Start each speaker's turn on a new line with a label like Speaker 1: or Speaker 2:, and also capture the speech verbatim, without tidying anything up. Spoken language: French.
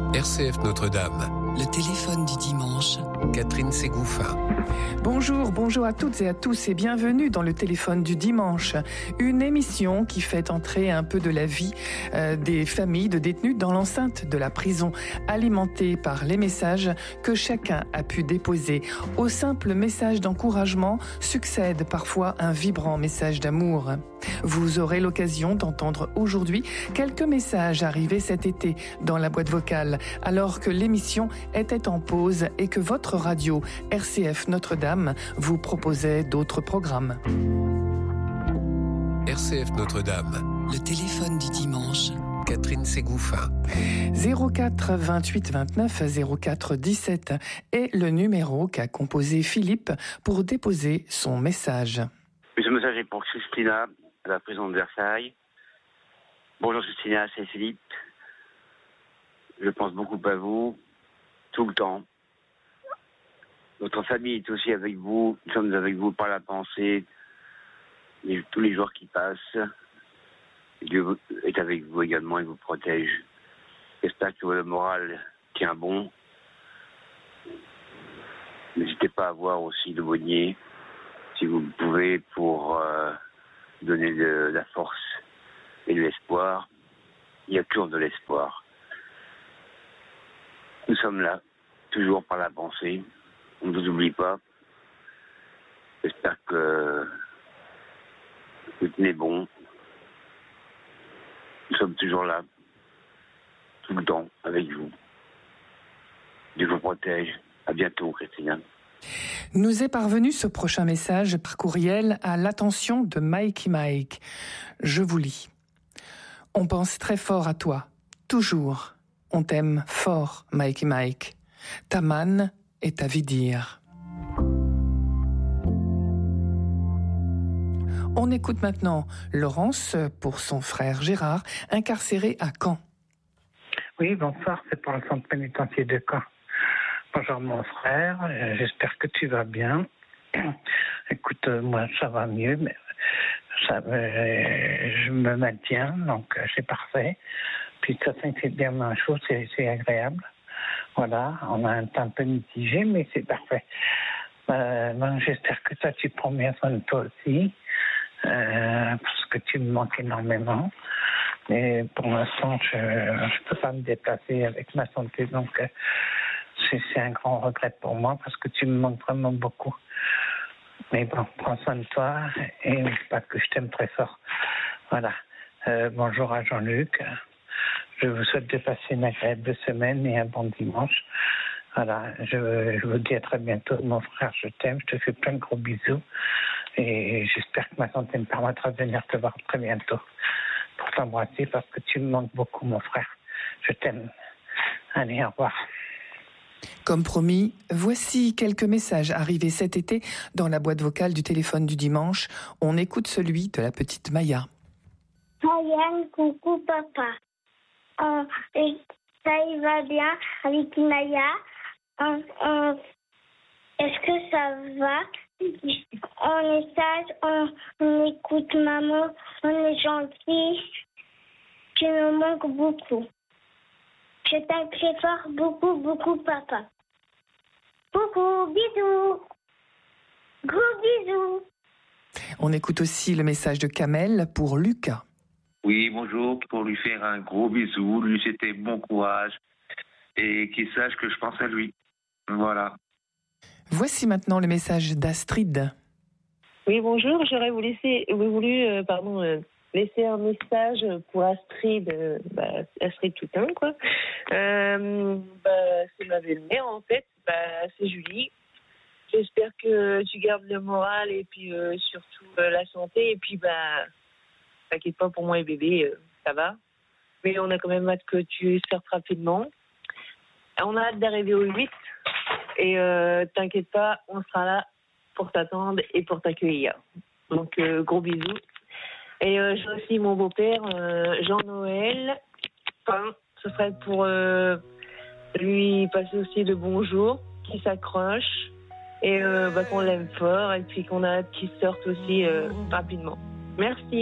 Speaker 1: R C F Notre-Dame.
Speaker 2: Le téléphone du dimanche.
Speaker 1: Catherine Ségouffin.
Speaker 3: Bonjour, bonjour à toutes et à tous et bienvenue dans le téléphone du dimanche. Une émission qui fait entrer un peu de la vie euh, des familles de détenus dans l'enceinte de la prison, alimentée par les messages que chacun a pu déposer. Au simple message d'encouragement succède parfois un vibrant message d'amour. Vous aurez l'occasion d'entendre aujourd'hui quelques messages arrivés cet été dans la boîte vocale, alors que l'émission était en pause et que votre radio R C F Notre-Dame vous proposait d'autres programmes.
Speaker 1: R C F Notre-Dame.
Speaker 2: Le téléphone du dimanche.
Speaker 1: Catherine Ségouffin.
Speaker 3: zéro quatre vingt-huit vingt-neuf zéro quatre dix-sept est le numéro qu'a composé Philippe pour déposer son message.
Speaker 4: Ce message est pour Christina, à la prison de Versailles. Bonjour Christina, c'est Philippe. Je pense beaucoup à vous, tout le temps. Notre famille est aussi avec vous. Nous sommes avec vous par la pensée. Et tous les jours qui passent. Dieu est avec vous également et vous protège. J'espère que le moral tient bon. N'hésitez pas à voir aussi le Bonnier, si vous le pouvez, pour euh, donner de la force et de l'espoir. Il y a toujours de l'espoir. Nous sommes là, toujours par la pensée. On ne vous oublie pas. J'espère que vous tenez bon. Nous sommes toujours là, tout le temps, avec vous. Dieu vous protège. À bientôt, Christina.
Speaker 3: Nous est parvenu ce prochain message par courriel à l'attention de Mikey Mike. Je vous lis. On pense très fort à toi, toujours. On t'aime fort, Mikey Mike. Ta manne est à vidir. On écoute maintenant Laurence pour son frère Gérard, incarcéré à Caen.
Speaker 5: Oui, bonsoir, c'est pour le centre pénitentiaire de Caen. Bonjour mon frère, euh, j'espère que tu vas bien. Écoute, euh, moi ça va mieux, mais ça, euh, je me maintiens, donc euh, c'est parfait. Puis ça c'est bien ma chose, c'est, c'est agréable. Voilà, on a un temps un peu mitigé, mais c'est parfait. Euh, bon, j'espère que toi tu prends bien soin de toi aussi, euh, parce que tu me manques énormément. Et pour l'instant, je ne peux pas me déplacer avec ma santé, donc euh, c'est, c'est un grand regret pour moi, parce que tu me manques vraiment beaucoup. Mais bon, prends soin de toi, et pas que je t'aime très fort. Voilà. Euh, bonjour à Jean-Luc. Je vous souhaite de passer une agréable semaine et un bon dimanche. Voilà, je, je vous dis à très bientôt. Mon frère, je t'aime, je te fais plein de gros bisous. Et j'espère que ma santé me permettra de venir te voir très bientôt pour t'embrasser parce que tu me manques beaucoup, mon frère. Je t'aime. Allez, au revoir.
Speaker 3: Comme promis, voici quelques messages arrivés cet été dans la boîte vocale du téléphone du dimanche. On écoute celui de la petite Maya.
Speaker 6: Maya, coucou papa. Euh, et ça y va bien avec Maya. Euh, euh, est-ce que ça va? On est sage, on, on écoute maman, on est gentil. Tu me manques beaucoup. Je t'aime très fort, beaucoup, beaucoup, papa. Beaucoup, bisous. Gros bisous.
Speaker 3: On écoute aussi le message de Kamel pour Lucas.
Speaker 7: Oui, bonjour, pour lui faire un gros bisou, lui souhaiter bon courage et qu'il sache que je pense à lui. Voilà.
Speaker 3: Voici maintenant le message d'Astrid.
Speaker 8: Oui, bonjour, j'aurais voulu, laisser, voulu euh, pardon, euh, laisser un message pour Astrid, euh, bah, Astrid Toutain, quoi. Euh, bah, c'est ma belle-mère, en fait, bah, c'est Julie. J'espère que tu gardes le moral et puis euh, surtout euh, la santé. Et puis, bah, t'inquiète pas pour moi et bébé, euh, ça va. Mais on a quand même hâte que tu sortes rapidement. On a hâte d'arriver au huit. Et euh, t'inquiète pas, on sera là pour t'attendre et pour t'accueillir. Donc, euh, gros bisous. Et euh, j'ai aussi mon beau-père, euh, Jean-Noël. Enfin, ce serait pour euh, lui passer aussi de bonjour, qu'il s'accroche. Et euh, bah, qu'on l'aime fort et puis qu'on a hâte qu'il sorte aussi euh, rapidement. Merci.